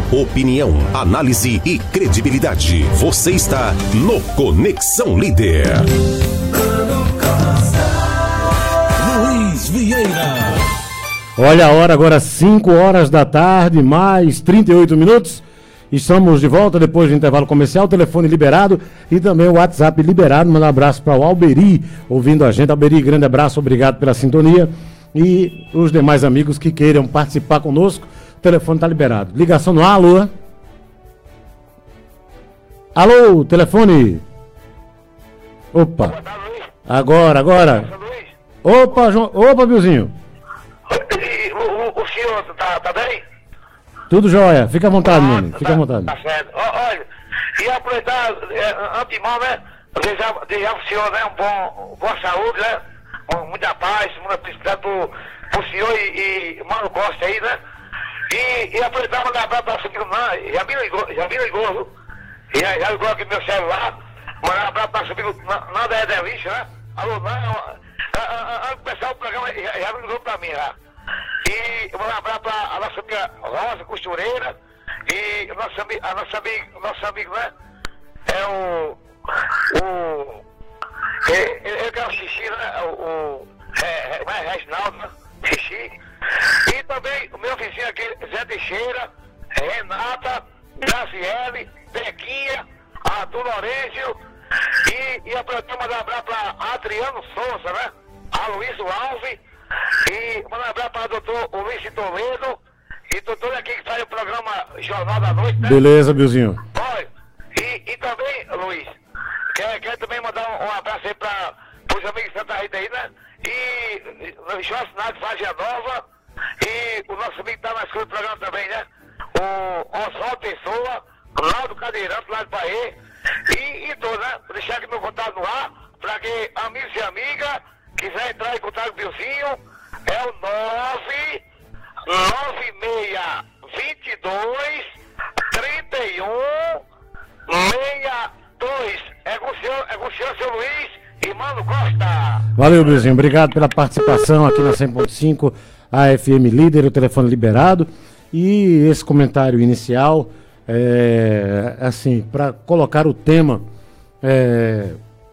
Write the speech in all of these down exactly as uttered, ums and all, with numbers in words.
Opinião, análise e credibilidade. Você está no Conexão Líder. Luiz Vieira. Olha a hora agora, cinco horas da tarde, mais trinta e oito minutos. Estamos de volta depois do intervalo comercial, telefone liberado e também o WhatsApp liberado. Manda um abraço para o Alberi, ouvindo a gente. Alberi, grande abraço, obrigado pela sintonia. E os demais amigos que queiram participar conosco, o telefone está liberado. Ligação no ar, alô? Alô, telefone? Opa. Agora, agora. Opa, João. Opa, Bilzinho. O, o senhor tá, tá bem? Tudo jóia. Fica à vontade, ah, menino. Fica tá, à vontade. Tá certo. Olha, e aproveitar, é, antemão, né? Desejar, desejar pro senhor, né? Um bom, boa saúde, né? Muita paz, muita felicidade pro, pro senhor e, e Mano Costa aí, né? E, e aproveitar mandar abraço pra subir lá. Já me ligou, já me ligou, viu? Já, já ligou aqui no meu celular. Mandar um abraço pra subir lá da Edelícia, né? Alô, lá. Antes de começar o programa, já, já me ligou pra mim lá. E eu vou dar um abraço pra a nossa amiga Rosa Costureira. E a nossa, a nossa amiga, nosso amigo, né? É o. O. Eu quero assistir, né? O. o é, é, Reginaldo, né? Xixi. E também o meu vizinho aqui, Zé Teixeira, Renata, Graciele, Bequinha, Arthur Lourenço. E, e aproveitar e mandar um abraço para Adriano Souza, né? A Luiz Alves. E mandar um abraço para o doutor Luiz Toledo. E doutor aqui que faz o programa Jornal da Noite, né? Beleza, Bilzinho. Olha, e, e também, Luiz, quer, quer também mandar um, um abraço aí para os amigos de Santa Rita aí, né? E o Jorge Nath Fagia Nova. E o nosso amigo que está na escola do programa também, né? O Oswaldo Pessoa, Laudo Cadeirante, lá de Bahia. E, e tô, né? Vou deixar aqui meu contato no ar, para que amigos e amigas quiser entrar em contato com o Bilzinho, é o nove nove seis dois dois três um seis dois. É com o senhor, é com o senhor, seu Luiz e Mano Costa. Valeu, Bilzinho. Obrigado pela participação aqui na cem ponto cinco, a F M Líder, o telefone liberado. E esse comentário inicial, é, assim, para colocar o tema é,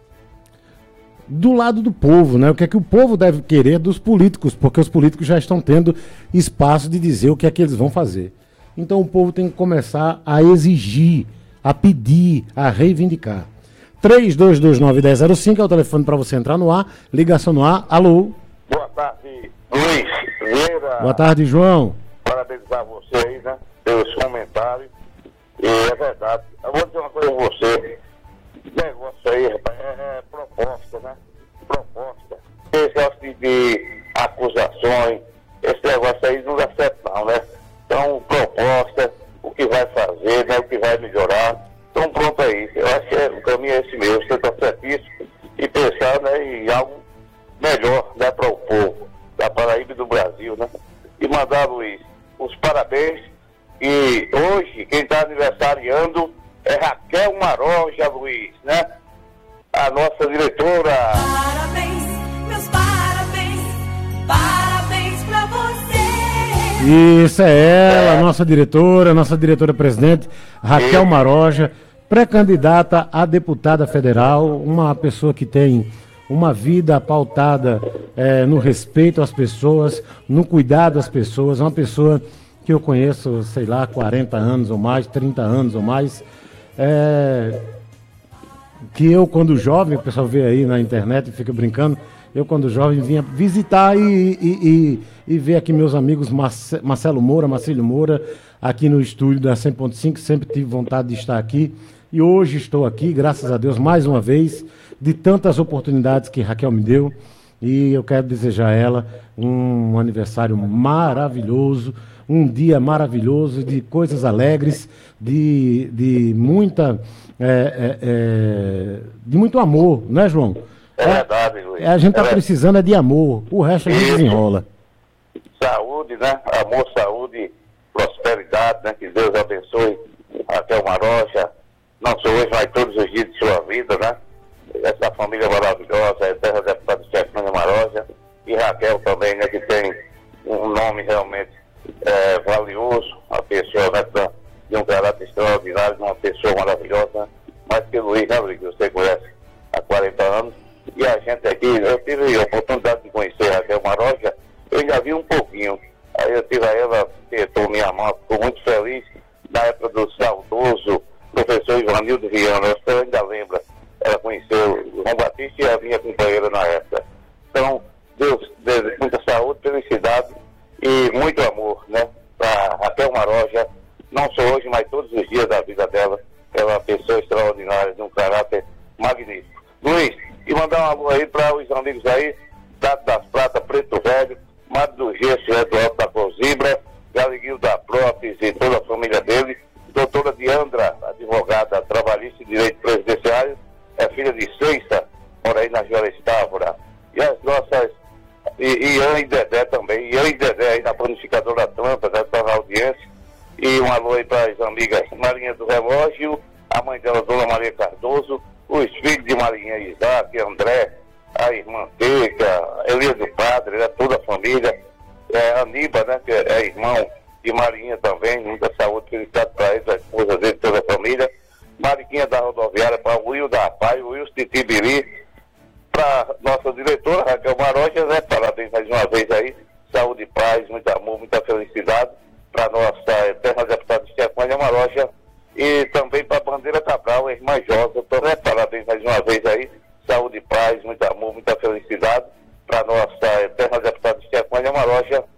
do lado do povo, né? O que é que o povo deve querer dos políticos, porque os políticos já estão tendo espaço de dizer o que é que eles vão fazer. Então o povo tem que começar a exigir, a pedir, a reivindicar. três dois dois nove, um zero zero cinco é o telefone para você entrar no ar. Ligação no ar. Alô? Boa tarde, Luiz Vieira. Boa tarde, João. Parabenizar você aí, né? Pelos comentários. E é verdade. Eu vou dizer uma coisa a você. Negócio aí, rapaz, é, é proposta, né? Proposta. Esse negócio de, de acusações, esse negócio aí não dá certo não, né? Então, proposta, o que vai fazer, né? O que vai melhorar. Então, pronto aí. Eu acho que é, o caminho é esse mesmo. Você está certíssimo. E pensar, né, em algo melhor, né, para o povo da Paraíba e do Brasil, né? E mandar, Luiz, os parabéns. E hoje, quem está aniversariando é Raquel Maroja, Luiz, né? A nossa diretora. Parabéns, meus parabéns, parabéns pra você. Isso é ela, é. nossa diretora, nossa diretora-presidente, Raquel e... Maroja, pré-candidata a deputada federal, uma pessoa que tem uma vida pautada é, no respeito às pessoas, no cuidado às pessoas, uma pessoa que eu conheço, sei lá, quarenta anos ou mais, trinta anos ou mais, é, que eu, quando jovem, o pessoal vê aí na internet e fica brincando, eu, quando jovem, vinha visitar e, e, e, e ver aqui meus amigos Marce, Marcelo Moura, Marcílio Moura, aqui no estúdio da cem ponto cinco, sempre tive vontade de estar aqui, e hoje estou aqui, graças a Deus, mais uma vez, de tantas oportunidades que Raquel me deu, e eu quero desejar a ela um aniversário maravilhoso, um dia maravilhoso, de coisas alegres, de, de muita é, é, é, de muito amor, né, João? É verdade, Luiz. É, a gente está é precisando é de amor, o resto a gente desenrola. Saúde, né? Amor, saúde, prosperidade, né? Que Deus abençoe Raquel Maroja, não só hoje, mas todos os dias de sua vida, né? Essa família maravilhosa, a eterna deputada Stefânia Maroja, e Raquel também, né? Que tem um nome realmente é, valioso, a pessoa, né, apertou minha mão, ficou muito feliz. Na época do saudoso professor Ivanildo Viana, você ainda lembra, ela conheceu o João Batista e a minha companheira na época. Então, Deus dê muita saúde, felicidade e muito amor, né? Para Raquel Maroja, não só hoje, mas todos os dias da vida dela. Ela é uma pessoa extraordinária, de um caráter magnífico. Luiz, e mandar um alô aí para os amigos aí, Dado das Pratas, Preto Velho, Mário do Gesso, Eduardo da Cozibra, Galiguinho da Prótese e toda a família dele, doutora Diandra, advogada trabalhista e direito presidenciário, é filha de Seixta, mora aí na Juarez Távora. E as nossas, e, e Ian e Dedé também, Ian e Dedé aí na planificadora Atlanta, já está na audiência. E um alô aí para as amigas Marinha do Relógio, a mãe dela, Dona Maria Cardoso, os filhos de Marinha Isaac, André, a irmã Teca, Elia do Padre, né, toda a família, é, Aníbal, né, que é irmão de Marinha também, muita saúde, felicidade para eles, a esposa dele, toda a família. Mariquinha da rodoviária, para o Will da Pai, o Wilson de Tibiri, para nossa diretora, Raquel Maroja, né, parabéns mais uma vez aí, saúde e paz, muito amor, muita felicidade, para nossa eterna deputada Stefânia Maroja, e também para a Bandeira Cabral, a irmã Josa, né, parabéns mais uma vez aí, saúde e paz, muito amor, muita felicidade, para nossa eterna deputada Stefânia Maroja,